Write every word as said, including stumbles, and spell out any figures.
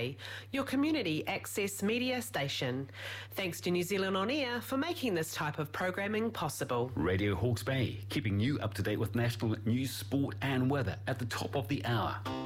Bay, your community access media station. Thanks to New Zealand On Air for making this type of programming possible. Radio Hawke's Bay, keeping you up to date with national news, sport and weather at the top of the hour.